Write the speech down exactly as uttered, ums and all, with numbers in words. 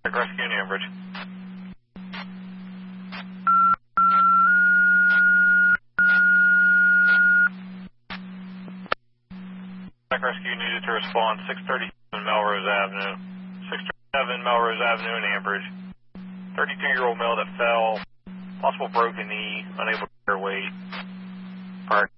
Rescue in Ambridge. Rescue needed to respond six thirty-seven Melrose Avenue. six thirty-seven Melrose Avenue in Ambridge. thirty-two-year-old male that fell. Possible broken knee, unable to bear weight. Alright.